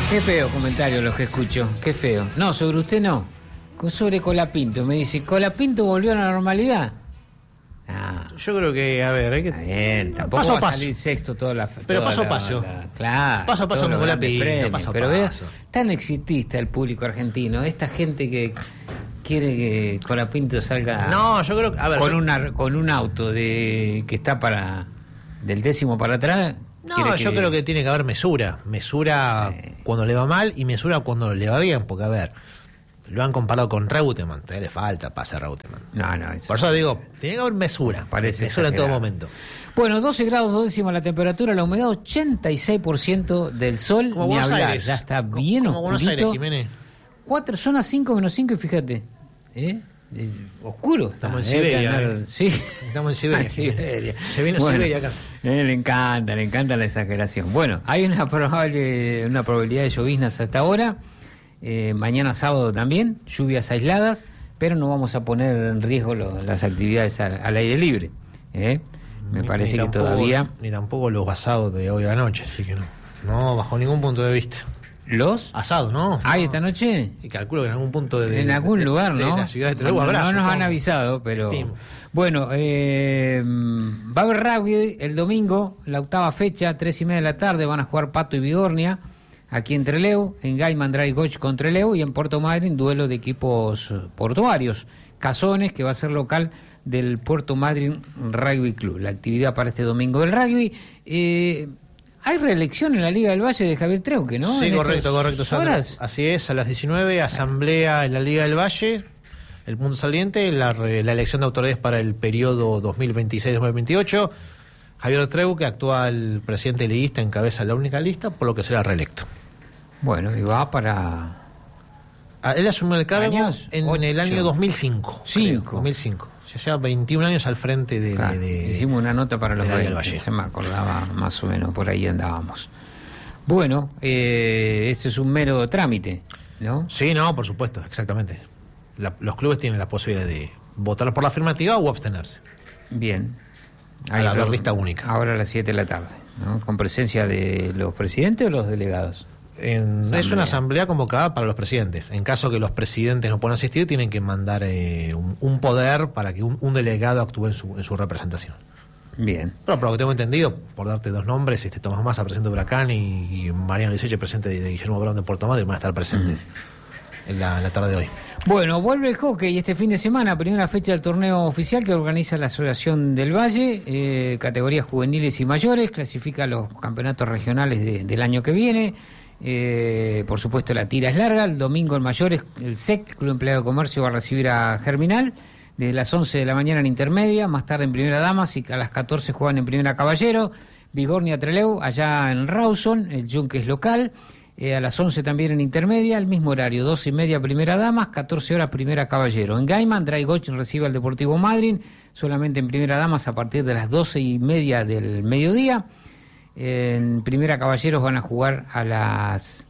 Qué feo comentario los que escucho, qué feo. No, sobre usted no. Sobre Colapinto. Me dice, ¿Colapinto volvió a la normalidad? Ah, Yo creo que, a ver, hay que... está bien, tampoco paso a va a paso. salir sexto toda la... Pero toda paso a la- paso. claro. Paso a paso todos los con grandes Colapinto, premios. paso a Pero paso. vea, tan exitista el público argentino. Esta gente que quiere que Colapinto salga... No, yo creo que, a ver, con un auto que está del 10º para atrás. No, yo creo que tiene que haber mesura. Mesura cuando le va mal y mesura cuando le va bien. Porque, a ver, lo han comparado con Reutemann. Todavía le falta pase a Reutemann. No, Por eso digo, tiene que haber mesura. Parece mesura en todo exagerado. momento. Bueno, 12 grados 2 décimas la temperatura, la humedad 86% del sol, Como ni Buenos hablar, Aires. ya está bien como Buenos Aires, oscurito. Jiménez. 4, son las 5 menos 5 y fíjate, oscuro. Estamos en Está, Siberia, que andar- Sí. Estamos en Siberia. En Siberia. Se viene Bueno, Siberia acá. le encanta la exageración. Bueno, hay una probabilidad de lloviznas hasta ahora, mañana sábado también, lluvias aisladas, pero no vamos a poner en riesgo las actividades al aire libre. Me parece que tampoco, todavía... Ni tampoco los asados de hoy a la noche, así que no. No, bajo ningún punto de vista. ¿Los? Asados, ¿no? ¿Hay esta noche? Y calculo que en algún punto En algún lugar, de ¿no? la ciudad de Trelew habrá. No nos han supongo. avisado, pero... Estimo. Bueno, va a haber rugby el domingo, la 8ª fecha, 3:30 de la tarde, van a jugar Pato y Bigornia, aquí en Trelew, en Gaiman Dry Gauch con Trelew, y en Puerto Madryn, duelo de equipos portuarios. Cazones, que va a ser local del Puerto Madryn Rugby Club. La actividad para este domingo del rugby. Hay reelección en la Liga del Valle de Javier Treuque, ¿no? Sí, En correcto, estas Sandra. horas. Así es, a las 19, asamblea en la Liga del Valle. El punto saliente, la elección de autoridades para el periodo 2026-2028. Javier Treuque, actual presidente liguista, encabeza la única lista, por lo que será reelecto. Bueno, y va para... Él asumió el cargo ¿Años? en el 8. año 2005. Cinco. Creo, 2005. Ya lleva 21 años al frente de... Claro, hicimos una nota para los de la Liga del 20, Valle. se me acordaba más o menos, por ahí andábamos. Bueno, esto es un mero trámite, ¿no? Sí, no, por supuesto, exactamente. Los clubes tienen la posibilidad de votar por la afirmativa o abstenerse. Bien. A la lista única. Ahora a las 7 de la tarde, ¿no? ¿Con presencia de los presidentes o los delegados? Es una asamblea convocada para los presidentes. En caso que los presidentes no puedan asistir, tienen que mandar un poder para que un delegado actúe en su representación. Bien. Pero por lo que tengo entendido, por darte dos nombres, Tomás Massa, presidente de Huracán, y Mariano Liceche, presidente de Guillermo Brown de Puerto Madryn, van a estar presentes en la tarde de hoy. Bueno, vuelve el hockey este fin de semana, primera fecha del torneo oficial que organiza la Asociación del Valle, categorías juveniles y mayores, clasifica los campeonatos regionales del año que viene. Por supuesto la tira es larga, el domingo en mayores el SEC, Club Empleado de Comercio, va a recibir a Germinal desde las 11 de la mañana en intermedia, más tarde en primera damas y a las 14 juegan en primera caballero, Bigornia Trelew, allá en Rawson, el Yunque es local, a las 11 también en intermedia, el mismo horario, 12:30 primera damas, 14 horas primera caballero. En Gaiman, Dry Gauch recibe al Deportivo Madryn, solamente en primera damas a partir de las 12:30 del mediodía. En primera caballeros van a jugar a las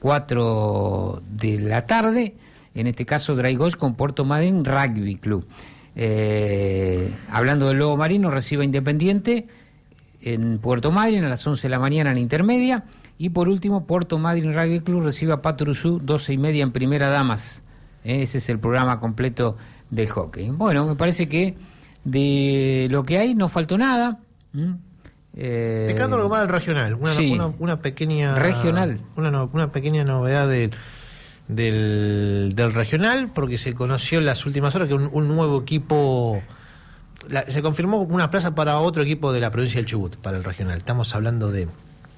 4 de la tarde, en este caso Dry Gauch con Puerto Madryn Rugby Club. Hablando del Lobo Marino, recibe a Independiente en Puerto Madryn a las 11 de la mañana en intermedia. Y por último, Puerto Madryn Rugby Club recibe a Patrusú 12:30 en primera damas. Ese es el programa completo del hockey. Bueno, me parece que de lo que hay no faltó nada. Dejando algo más del regional, una pequeña regional, una pequeña novedad del regional, porque se conoció en las últimas horas que un nuevo equipo, se confirmó una plaza para otro equipo de la provincia del Chubut para el regional. Estamos hablando de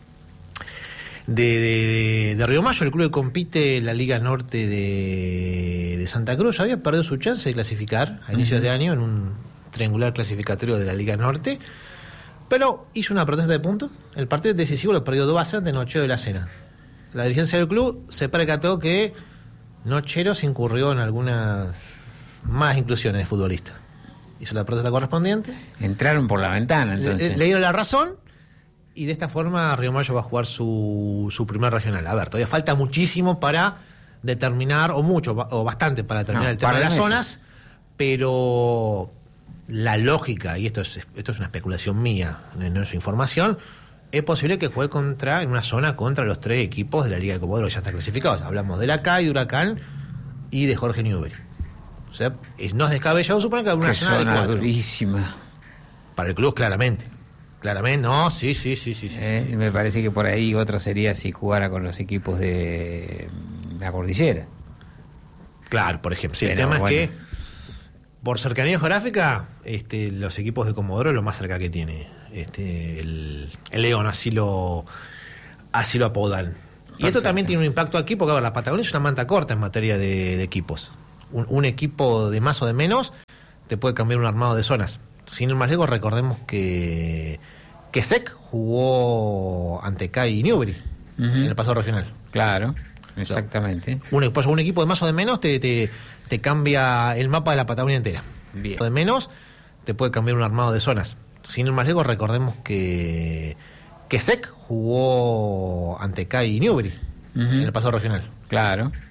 Río Mayo, el club que compite en la Liga Norte de Santa Cruz. Había perdido su chance de clasificar a inicios de año en un triangular clasificatorio de la Liga Norte, pero hizo una protesta de puntos. El partido decisivo lo perdió 2-0 ante Nochero de la Sena. La dirigencia del club se percató que Nocheros incurrió en algunas malas inclusiones de futbolistas. Hizo la protesta correspondiente. Entraron por la ventana, entonces. Le dieron la razón. Y de esta forma Río Mayo va a jugar su primer regional. A ver, todavía falta muchísimo para determinar, o bastante para determinar el tema de las zonas, pero la lógica, y esto es una especulación mía, no es información, es posible que juegue en una zona contra los 3 equipos de la Liga de Comodoro que ya están clasificados. Hablamos de la CAI, de Huracán y de Jorge Newbery. O sea, no es descabellado suponer que alguna zona de 4. Durísima. Para el club, claramente. Claramente, no, sí. Me parece que por ahí otro sería si jugara con los equipos de la cordillera. Claro, por ejemplo. Sí, el tema es que, por cercanía geográfica, los equipos de Comodoro es lo más cerca que tiene. El León, así lo apodan. Perfecto. Y esto también tiene un impacto aquí, porque a ver, la Patagonia es una manta corta en materia de equipos. Un equipo de más o de menos te puede cambiar un armado de zonas. Sin ir más lejos, recordemos que SEC jugó ante CAI y Newbery en el pasado regional. Claro, exactamente. Un equipo de más o de menos te cambia el mapa de la Patagonia entera. Bien. De menos te puede cambiar un armado de zonas. Sin ir más lejos, recordemos que SEC jugó ante CAI y Newbery en el pasado regional. Claro.